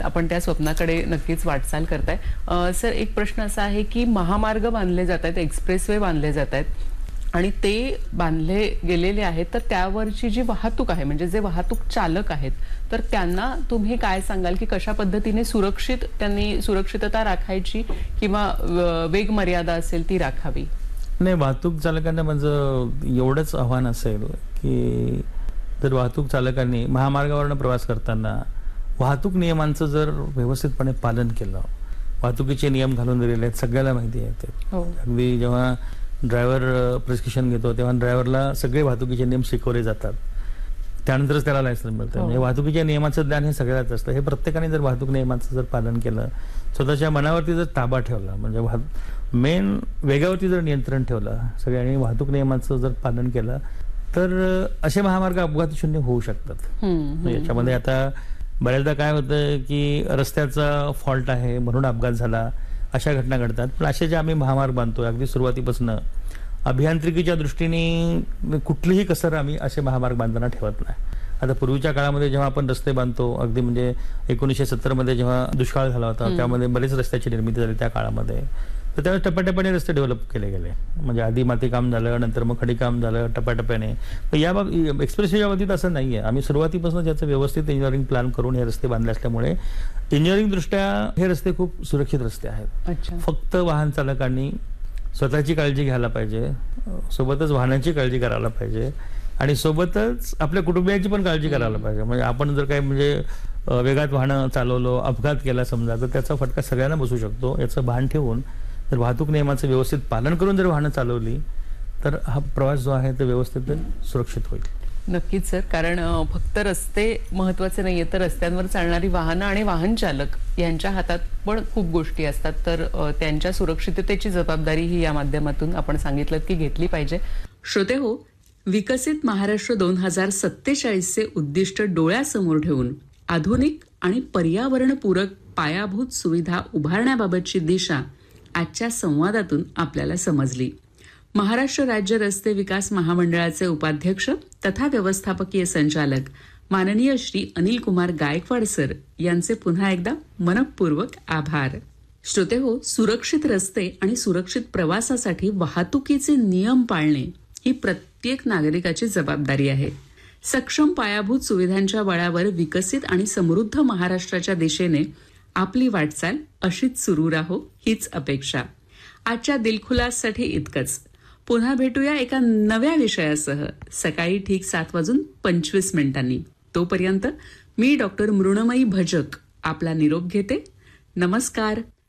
आपण त्या स्वप्नाकडे नक्कीच वाटचाल करताय. सर, एक प्रश्न असा आहे की महामार्ग बांधले जात आहेत, एक्सप्रेसवे बांधले जात आहेत आणि ते बांधले गेलेले आहेत, तर त्यावरची जी वाहतूक आहे म्हणजे जे वाहतूक चालक आहेत तर त्यांना तुम्ही काय सांगाल की कशा पद्धतीने त्यांनी सुरक्षितता राखायची किंवा वेग मर्यादा असेल ती राखावी? नाही, वाहतूक चालकांना माझं एवढंच आव्हान असेल की जर वाहतूक चालकांनी महामार्गावरनं प्रवास करताना वाहतूक नियमांचं जर व्यवस्थितपणे पालन केलं, वाहतुकीचे नियम घालून दिलेले आहेत, सगळ्याला माहिती आहे ते. अगदी जेव्हा ड्रायव्हर प्रशिक्षण घेतो तेव्हा ड्रायव्हरला सगळे वाहतुकीचे नियम शिकवले जातात, त्यानंतरच त्याला लायसन्स मिळतं. म्हणजे वाहतुकीच्या नियमाचं ज्ञान हे सगळ्याच असतं. हे प्रत्येकाने जर वाहतूक नियमांचं जर पालन केलं, स्वतःच्या मनावरती जर ताबा ठेवला, म्हणजे मेन वेगावरती जर नियंत्रण ठेवलं, सगळ्यांनी वाहतूक नियमांचं जर पालन केलं तर असे महामार्ग अपघात शून्य होऊ शकतात. याच्यामध्ये आता बऱ्याचदा काय होतं की रस्त्याचा फॉल्ट आहे म्हणून अपघात झाला, अशा घटना घडतात. पण असे जे आम्ही महामार्ग बांधतोय अगदी सुरुवातीपासून अभियांत्रिकीच्या दृष्टीने कुठलीही कसर आम्ही असे महामार्ग बांधताना ठेवत नाही. आता पूर्वीच्या काळामध्ये जेव्हा आपण रस्ते बांधतो, अगदी म्हणजे 1970 मध्ये जेव्हा दुष्काळ झाला होता त्यामध्ये बरेच रस्त्याची निर्मिती झाली त्या काळामध्ये, तर त्यावेळेस टप्प्याटप्प्याने रस्ते डेव्हलप केले गेले. म्हणजे आधी माती काम झालं, नंतर मग खडीकाम झालं टप्प्याटप्प्याने. पण या एक्सप्रेसवेच्या बाबतीत असं नाहीये. आम्ही सुरुवातीपासून त्याचं व्यवस्थित इंजिनिअरिंग प्लॅन करून हे रस्ते बांधले असल्यामुळे इंजिनिअरिंग दृष्ट्या हे रस्ते खूप सुरक्षित रस्ते आहेत. फक्त वाहन चालकांनी स्वतःची काळजी घ्यायला पाहिजे, सोबतच वाहनाची काळजी करायला पाहिजे आणि सोबतच आपल्या कुटुंबियांची पण काळजी करायला पाहिजे. म्हणजे आपण जर काही म्हणजे वेगात वाहनं चालवलो, अपघात केला समजा, तर त्याचा फटका सगळ्यांना बसू शकतो. याचं भान ठेवून जर वाहतूक नियमांचं व्यवस्थित पालन करून जर वाहनं चालवली तर हा प्रवास जो आहे तो व्यवस्थित सुरक्षित होईल. नक्कीच सर, कारण फक्त रस्ते महत्वाचे नाहीये तर रस्त्यांवर चालणारी वाहनं आणि वाहन चालक यांच्या हातात पण खूप गोष्टी असतात. तर त्यांच्या सुरक्षिततेची जबाबदारी ही या माध्यमातून आपण सांगितलं की घेतली पाहिजे. श्रोते हो, विकसित महाराष्ट्र 2047चे उद्दिष्ट डोळ्यासमोर ठेवून आधुनिक आणि पर्यावरणपूरक पायाभूत सुविधा उभारण्याबाबतची दिशा आजच्या संवादातून आपल्याला समजली. महाराष्ट्र राज्य रस्ते विकास महामंडळाचे उपाध्यक्ष तथा व्यवस्थापकीय संचालक माननीय श्री अनिल कुमार गायकवाड सर यांचे पुन्हा एकदा मनःपूर्वक आभार. श्रोते हो, सुरक्षित रस्ते आणि सुरक्षित प्रवासासाठी वाहतुकीचे नियम पाळणे ही प्रत्येक नागरिकाची जबाबदारी आहे. सक्षम पायाभूत सुविधांच्या बळावर विकसित आणि समृद्ध महाराष्ट्राच्या दिशेने आपली वाटचाल अशीच सुरू राहो हीच अपेक्षा. आजच्या दिलखुलाससाठी इतकंच. पुन्हा भेटूया एका नव्या विषयासह सकाळी ठीक 7:25 तोपर्यंत मी डॉक्टर मृण्मयी भजक आपला निरोप घेते. नमस्कार.